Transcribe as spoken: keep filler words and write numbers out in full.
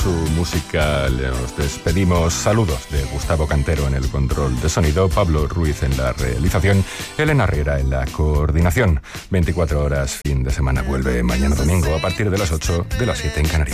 Su música nos despedimos. Saludos de Gustavo Cantero en el control de sonido, Pablo Ruiz en la realización, Elena Herrera en la coordinación. veinticuatro horas, fin de semana, vuelve mañana domingo a partir de las ocho, de las siete en Canarias.